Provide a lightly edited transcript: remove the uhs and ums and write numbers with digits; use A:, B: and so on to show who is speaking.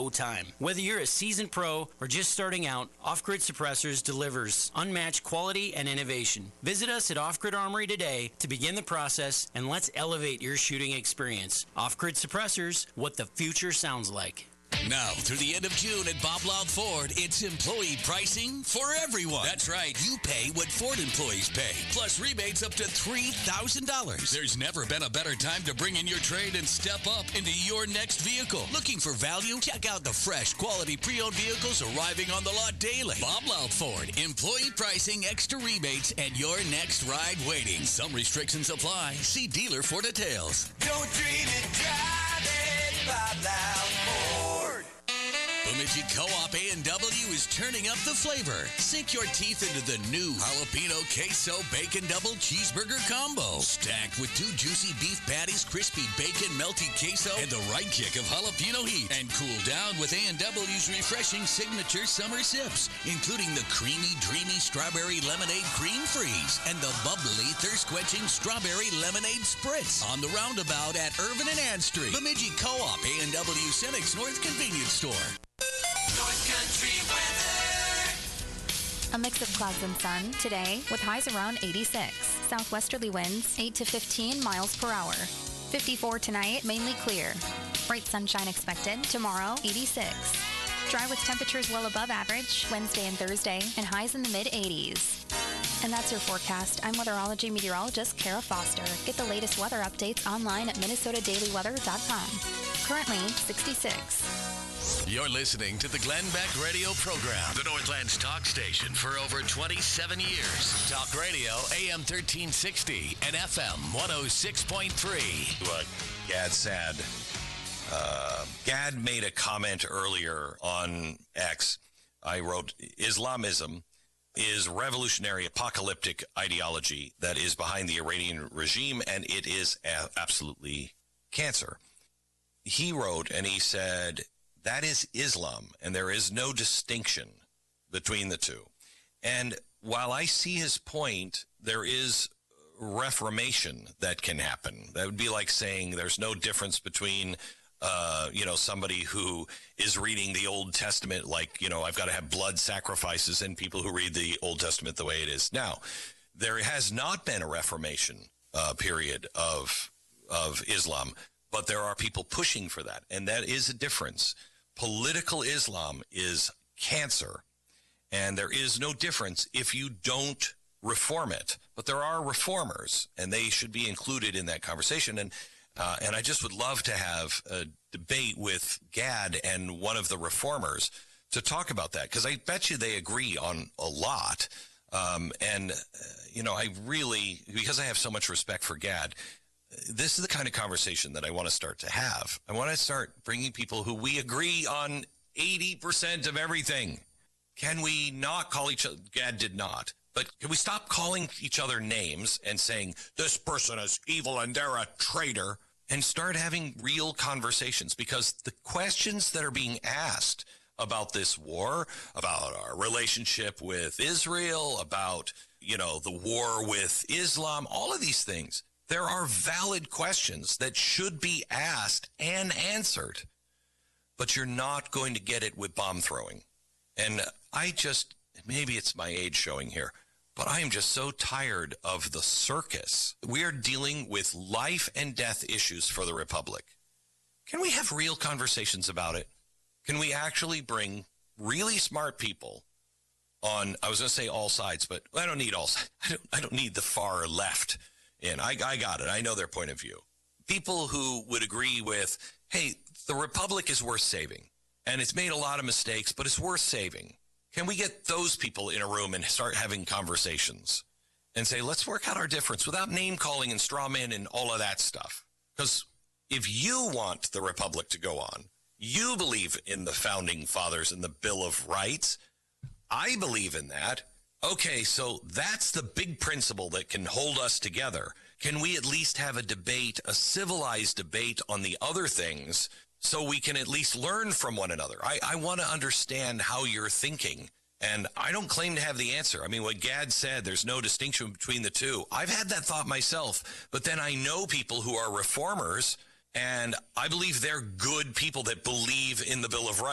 A: no time. Whether you're a seasoned pro or just starting out, Off-Grid Suppressors delivers unmatched quality and innovation. Visit us at Off-Grid Armory today to begin the process, and let's elevate your shooting experience. Off-Grid Suppressors, what the future sounds like.
B: Now, through the end of June at Bob Loud Ford, it's employee pricing for everyone. That's right. You pay what Ford employees pay, plus rebates up to $3,000. There's never been a better time to bring in your trade and step up into your next vehicle. Looking for value? Check out the fresh, quality pre-owned vehicles arriving on the lot daily. Bob Loud Ford. Employee pricing, extra rebates, and your next ride waiting. Some restrictions apply. See dealer for details.
C: Don't dream it, drive it, Bob Loud Ford.
B: Bemidji Co-op A&W is turning up the flavor. Sink your teeth into the new Jalapeno Queso Bacon Double Cheeseburger Combo. Stacked with 2 juicy beef patties, crispy bacon, melty queso, and the right kick of jalapeno heat. And cool down with A&W's refreshing signature summer sips, including the creamy, dreamy strawberry lemonade cream freeze and the bubbly, thirst-quenching strawberry lemonade spritz. On the roundabout at Irvin and Ann Street. Bemidji Co-op A&W Cenex North Convenience Store.
C: North Country weather.
D: A mix of clouds and sun today with highs around 86. Southwesterly winds 8 to 15 miles per hour. 54 tonight, mainly clear. Bright sunshine expected. Tomorrow, 86. Dry with temperatures well above average Wednesday and Thursday and highs in the mid-80s. And that's your forecast. I'm weatherology meteorologist Kara Foster. Get the latest weather updates online at minnesotadailyweather.com. Currently, 66.
B: You're listening to the Glenn Beck Radio Program, the Northland's talk station for over 27 years. Talk radio, AM 1360 and FM 106.3.
E: What Gad said. Gad made a comment earlier on X. I wrote, Islamism is revolutionary apocalyptic ideology that is behind the Iranian regime, and it is absolutely cancer. He wrote, and he said, that is Islam, and there is no distinction between the two. And while I see his point, there is reformation that can happen. That would be like saying there's no difference between, somebody who is reading the Old Testament, like, I've got to have blood sacrifices, and people who read the Old Testament the way it is. Now, there has not been a reformation period of Islam, but there are people pushing for that, and that is a difference. Political Islam is cancer, and there is no difference if you don't reform it. But there are reformers, and they should be included in that conversation. And I just would love to have a debate with Gad and one of the reformers to talk about that, because I bet you they agree on a lot. I really, because I have so much respect for Gad, this is the kind of conversation that I want to start to have. I want to start bringing people who we agree on 80% of everything. Can we not call each other? Gad did not. But can we stop calling each other names and saying, this person is evil and they're a traitor, and start having real conversations? Because the questions that are being asked about this war, about our relationship with Israel, about, the war with Islam, all of these things, there are valid questions that should be asked and answered, but you're not going to get it with bomb throwing. And maybe it's my age showing here, but I am just so tired of the circus. We are dealing with life and death issues for the Republic. Can we have real conversations about it? Can we actually bring really smart people on, I was going to say all sides, but I don't need all sides. I don't need the far left. And I got it. I know their point of view. People who would agree with, hey, the Republic is worth saving. And it's made a lot of mistakes, but it's worth saving. Can we get those people in a room and start having conversations and say, let's work out our difference without name calling and straw man and all of that stuff? Because if you want the Republic to go on, you believe in the founding fathers and the Bill of Rights. I believe in that. Okay, so that's the big principle that can hold us together. Can we at least have a debate, a civilized debate on the other things, so we can at least learn from one another? I want to understand how you're thinking, and I don't claim to have the answer. I mean, what Gad said, there's no distinction between the two. I've had that thought myself, but then I know people who are reformers, and I believe they're good people that believe in the Bill of Rights.